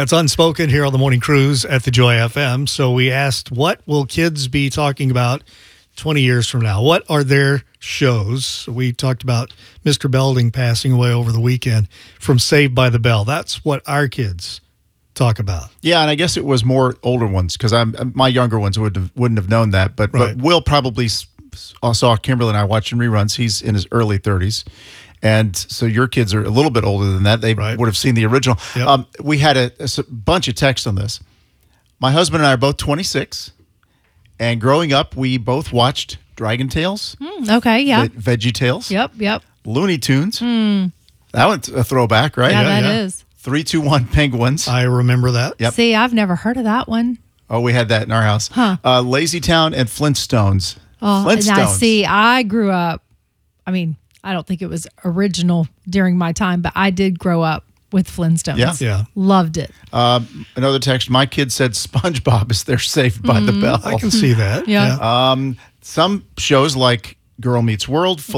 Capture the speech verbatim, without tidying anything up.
That's Unspoken here on the Morning Cruise at the Joy F M. So we asked, what will kids be talking about twenty years from now? What are their shows? We talked about Mister Belding passing away over the weekend from Saved by the Bell. That's what our kids talk about. Yeah, and I guess it was more older ones because I'm my younger ones would have, wouldn't have known that. But Right. but Will probably s- saw Kimberly and I watching reruns. He's in his early thirties. And so your kids are a little bit older than that. They Right. would have seen the original. Yep. Um, we had a, a s- bunch of texts on this. My husband and I are both twenty-six. And growing up, we both watched Dragon Tales, Mm, okay, yeah. Ve- Veggie Tales, Yep, yep. Looney Tunes. That one's a throwback, right? Yeah, Yeah, that yeah. is. three two one Penguins. I remember that. Yep. See, I've never heard of that one. Oh, we had that in our house. Huh. Uh, Lazy Town and Flintstones. Oh, and Flintstones. I see. I grew up. I mean, I don't think it was original during my time, but I did grow up with Flintstones. Yeah. Yeah. Loved it. Um, another text. My kid said SpongeBob is there Saved by the Bell. I can see that. Yeah. Um, some shows like Girl Meets World,